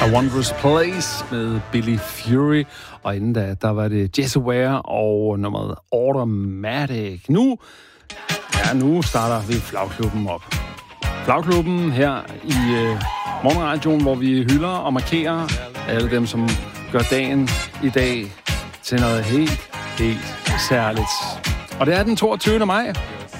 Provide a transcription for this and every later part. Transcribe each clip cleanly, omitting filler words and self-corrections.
A Wondrous Place med Billy Fury. Og inden da, der var det Jesse Ware og nummeret Automatic. Nu starter vi Flagklubben op. Flagklubben her i morgenradioen, hvor vi hylder og markerer alle dem, som gør dagen i dag til noget helt særligt. Og det er den 22. maj.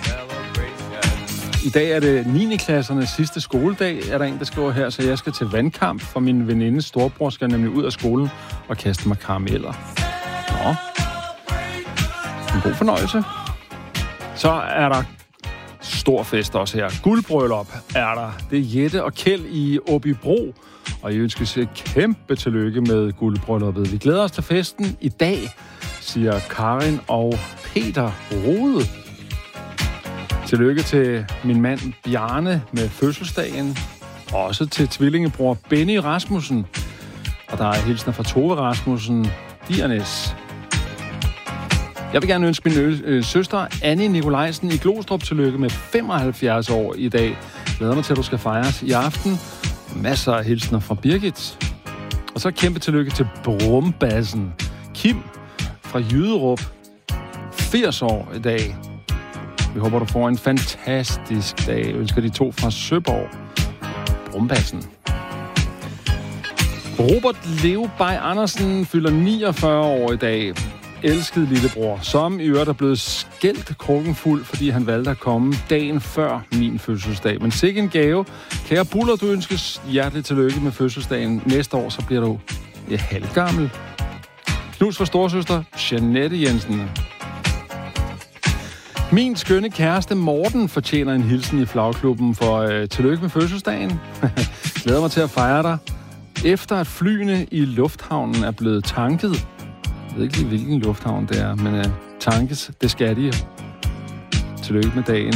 I dag er det 9. klassernes sidste skoledag, er der en, der skriver her, så jeg skal til vandkamp, for min venindes storebror skal nemlig ud af skolen og kaste mig karameller. Nå, en god fornøjelse. Så er der stor fest også her. Guldbryllup er der. Det er Jette og Kjeld i Åbybro, og jeg ønsker et kæmpe tillykke med guldbrylluppet. Vi glæder os til festen i dag, siger Karin og Peter Rode. Tillykke til min mand Bjarne med fødselsdagen. Også til tvillingebror Benny Rasmussen. Og der er hilsner fra Tove Rasmussen, Diernes. Jeg vil gerne ønske min søster Annie Nikolajsen i Glostrup tillykke med 75 år i dag. Glæder mig til, at du skal fejres i aften. Masser af hilsner fra Birgit. Og så kæmpe tillykke til Brumbassen. Kim fra Jyderup. 80 år i dag. Vi håber, du får en fantastisk dag. Jeg ønsker de to fra Søborg. Brumbassen. Robert Leobej Andersen fylder 49 år i dag. Elsket lillebror, som i øvrigt er blevet skældt krukken fuld, fordi han valgte at komme dagen før min fødselsdag. Men sikke en gave. Kære Buller, du ønskes hjerteligt tillykke med fødselsdagen. Næste år, så bliver du halvgammel. Knus for storesøster Jeanette Jensen. Min skønne kæreste Morten fortjener en hilsen i Flagklubben for tillykke med fødselsdagen. Glæder mig til at fejre dig. Efter at flyene i lufthavnen er blevet tanket. Jeg ved ikke lige, hvilken lufthavn det er, men tankes, det skal de. Tillykke med dagen.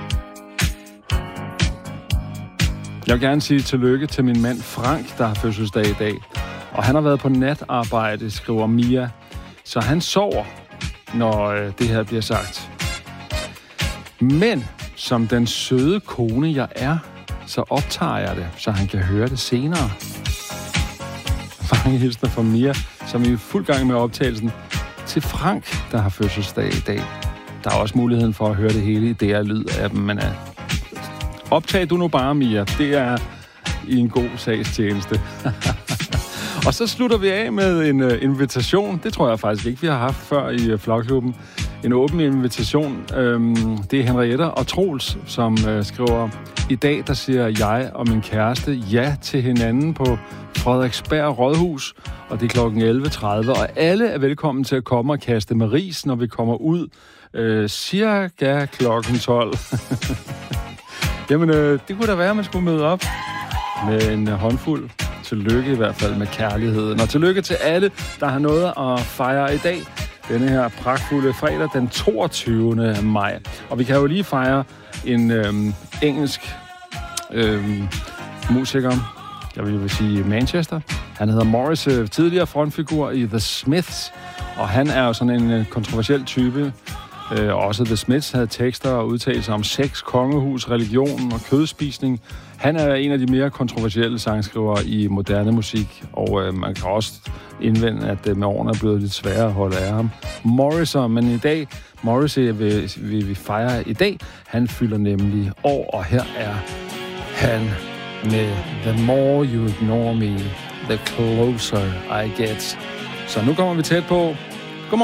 Jeg vil gerne sige tillykke til min mand Frank, der har fødselsdag i dag. Og han har været på natarbejde, skriver Mia. Så han sover, når det her bliver sagt. Men som den søde kone, jeg er, så optager jeg det, så han kan høre det senere. Mange hilsner fra Mia, som er i fuld gang med optagelsen, til Frank, der har fødselsdag i dag. Der er også muligheden for at høre det hele i DR-lyd af dem, men optag du nu bare, Mia. Det er i en god sagstjeneste. Og så slutter vi af med en invitation. Det tror jeg faktisk ikke, vi har haft før i Flagklubben. En åben invitation. Det er Henriette og Troels, som skriver: i dag, der siger jeg og min kæreste ja til hinanden på Frederiksberg Rådhus, og det er klokken 11.30, og alle er velkommen til at komme og kaste med ris, når vi kommer ud cirka klokken 12. Jamen, det kunne da være, at man skulle møde op med en håndfuld. Tillykke i hvert fald med kærligheden, og tillykke til alle, der har noget at fejre i dag. Denne her pragtfulde fredag den 22. maj. Og vi kan jo lige fejre en engelsk musiker, jeg vil sige Manchester. Han hedder Morris, tidligere frontfigur i The Smiths, og han er jo sådan en kontroversiel type. Også The Smiths havde tekster og udtalelser om sex, kongehus, religion og kødspisning. Han er en af de mere kontroversielle sangskrivere i moderne musik, og man kan også indvende, at med årene er blevet lidt sværere at holde af ham. Morrissey, men i dag, Morrissey vil vi fejre i dag. Han fylder nemlig år, og her er han med The More You Ignore Me, The Closer I Get. Så nu kommer vi tæt på.